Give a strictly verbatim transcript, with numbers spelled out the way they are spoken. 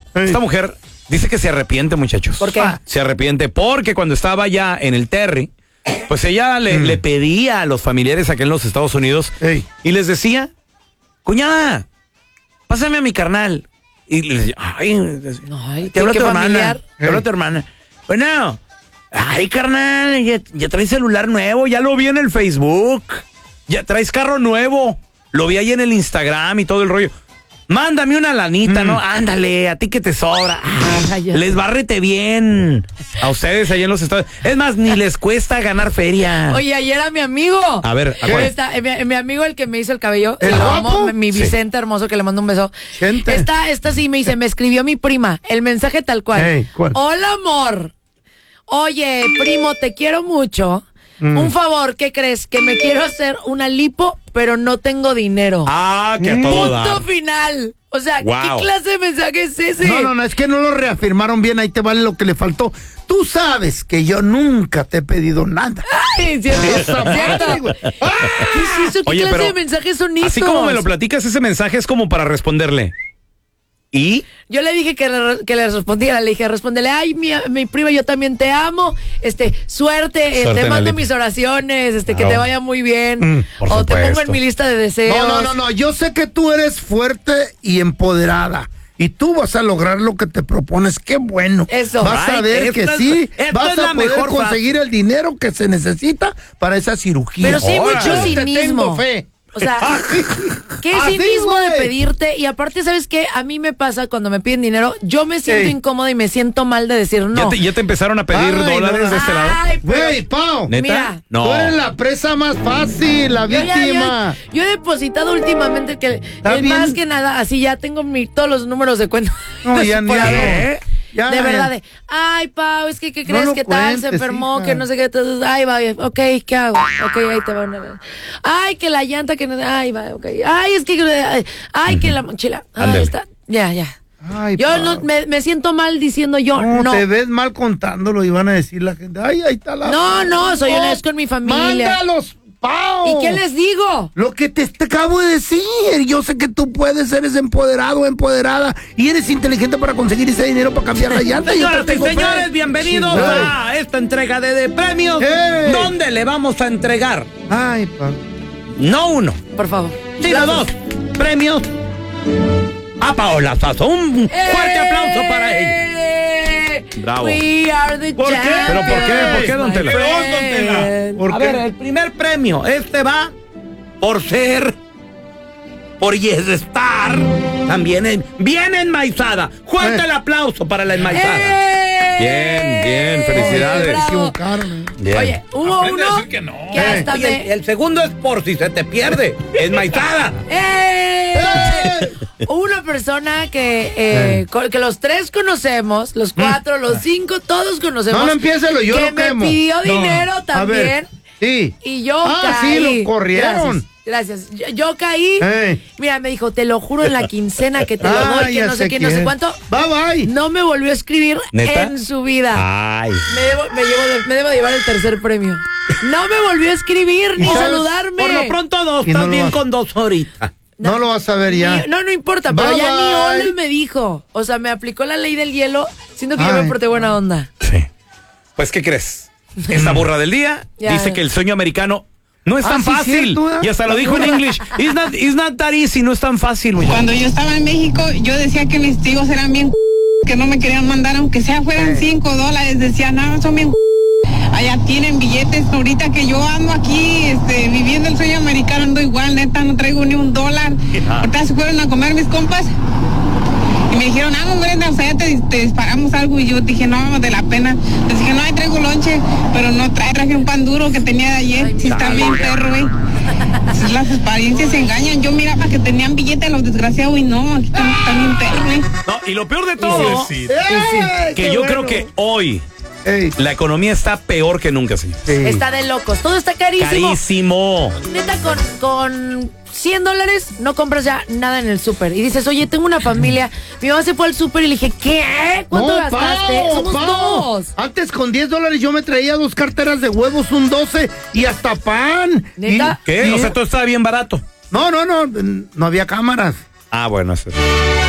Hey. Esta mujer dice que se arrepiente, muchachos. ¿Por qué? Se arrepiente porque cuando estaba ya en el Terry, pues ella le, mm. le pedía a los familiares aquí en los Estados Unidos hey. y les decía, cuñada, pásame a mi carnal. Y les decía, ay, ay te habla tu hermana. Te habla tu hermana. Bueno, ay, carnal, ya, ya traes celular nuevo, ya lo vi en el Facebook. Ya traes carro nuevo. Lo vi ahí en el Instagram y todo el rollo. Mándame una lanita, mm. ¿no? Ándale, a ti que te sobra. Ah, les bárrete bien. A ustedes allá en los estados. Es más, ni les cuesta ganar feria. Oye, ayer a mi amigo. A ver, ¿a está, mi, mi amigo, el que me hizo el cabello. ¿El amo, mi Vicente sí. hermoso, que le mando un beso. Gente. Esta, esta sí me dice, me escribió mi prima. El mensaje tal cual. Hey, ¿cuál? Hola, amor. Oye, primo, te quiero mucho. Mm. Un favor, ¿qué crees? Que me quiero hacer una lipo, pero no tengo dinero. Ah, que a todo dar. Punto final. O sea, wow. ¿qué clase de mensaje es ese? No, no, no, es que no lo reafirmaron bien, ahí te vale lo que le faltó. Tú sabes que yo nunca te he pedido nada. Ay, cierto, cierto. ¿Qué es eso? ¿Qué Oye, clase de mensajes son estos? Así como me lo platicas, ese mensaje es como para responderle. ¿Y? Yo le dije que le, que le respondiera, le dije, respóndele, ay, mi, mi prima, yo también te amo, este, suerte, suerte eh, te mando mis oraciones, este, claro. que te vaya muy bien, mm, o supuesto. Te pongo en mi lista de deseos. No, no, no, no, yo sé que tú eres fuerte y empoderada, y tú vas a lograr lo que te propones, qué bueno. Eso. Vas a ver que sí, vas a poder conseguir el dinero que se necesita para esa cirugía. Pero sí, Ahora, mucho cinismo. Te tengo fe. O sea, qué cinismo de pedirte. Y aparte, ¿sabes qué? A mí me pasa cuando me piden dinero, yo me siento Ey. incómoda y me siento mal de decir no. ¿Ya te, ya te empezaron a pedir Ay, dólares no. de este lado? Güey, Pau. ¿Neta? Mira, no. Tú eres la presa más fácil, la yo víctima. Ya, ya, yo he depositado últimamente que el más que nada, así ya tengo mi, todos los números de cuenta. No, ya ni ¿eh? Ya, de verdad, de, ay, Pau, es que, ¿qué crees? No ¿Qué tal? Cuentes, se enfermó, hija. Que no sé qué. Entonces, ay, va, ok, ¿qué hago? Ok, ahí te va una. Ay, que la llanta, que no. Ay, va, ok. Ay, es que. Ay, ay uh-huh. que la mochila. Ahí está. Ya, ya. Ay, yo no, me, me siento mal diciendo yo no, no. Te ves mal contándolo y van a decir la gente, ay, ahí está la. No, no, soy honesto con mi familia. Mándalos. Pau. ¿Y qué les digo? Lo que te, te acabo de decir. Yo sé que tú puedes, eres empoderado, empoderada y eres inteligente para conseguir ese dinero para cambiar la llanta. Señoras y señores, fe. bienvenidos sí, a esta entrega de, de premios. Hey. ¿Dónde le vamos a entregar? Ay, Pau. No uno. Por favor. Sino dos premios a Paola Sazo. Un fuerte hey. aplauso para ella. Bravo. We are the ¿Por qué? ¿Pero por qué? ¿Por qué, don Tela? ¿Por a qué? ver, el primer premio, este va por ser, por yes estar, también en, bien enmaizada. Fuerte eh. el aplauso para la enmaizada. Eh. Bien, bien, felicidades. Bien. Oye, hubo Aprende uno que, no. que hasta Oye, me... el segundo es por si se te pierde, enmaizada. ¡Eh! ¡Eh! Una persona que, eh, eh. que los tres conocemos, los cuatro, mm. los cinco, todos conocemos. No, no empiécelo, yo que lo quemo. me pidió no. dinero también. Ver, sí. Y yo ah, caí. sí, lo corrieron. Gracias. Gracias. Yo, yo caí. Hey. Mira, me dijo, te lo juro en la quincena que te lo doy, ah, que no sé qué, no sé cuánto. Bye, bye. No me volvió a escribir ¿Neta? en su vida. Ay. Me debo, me, llevo de, me debo llevar el tercer premio. No me volvió a escribir ni saludarme. Por lo pronto dos, también no con dos ahorita. No, no lo vas a ver ya. Ni, no, no importa, bye, pero ya bye. ni hola me dijo. O sea, me aplicó la ley del hielo, siendo que Ay. yo me porté buena onda. Sí. Pues, ¿qué crees? Esta burra del día ya. dice que el sueño americano no es tan ah, fácil. Sí, cierto, ¿eh? Y hasta lo dijo en English. It's not, it's not that easy, no es tan fácil. Muchacho. Cuando yo estaba en México, yo decía que mis tíos eran bien que no me querían mandar, aunque sea fueran cinco dólares. Decía, no, son bien allá tienen billetes. Ahorita que yo ando aquí este, viviendo el sueño americano, ando igual, neta, no traigo ni un dólar. Yeah. Ahorita se fueron a comer mis compas y me dijeron, ah, hombre, o sea, ya te, te disparamos algo. Y yo dije, no, de la pena. Les dije, no, ahí traigo lonche, pero no trae, traje un pan duro que tenía de ayer. Ay, si está bien perro, güey. Las experiencias se engañan. Yo miraba que tenían billetes los desgraciados y no, aquí están, están bien perro, güey. No, y lo peor de todo, sí, sí. Sí, que yo bueno. creo que hoy Ey. la economía está peor que nunca, sí. sí. Está de locos. Todo está carísimo. Carísimo. Neta, con, con cien dólares no compras ya nada en el súper. Y dices, oye, tengo una familia. Mi mamá se fue al súper y le dije, ¿qué? ¿Cuánto no, gastaste? Pau, Somos Pau. dos. Antes con diez dólares yo me traía dos carteras de huevos, un doce y hasta pan. ¿Neta? ¿Qué? ¿Y? O sea, todo estaba bien barato. No, no, no. No había cámaras. Ah, bueno, eso sí.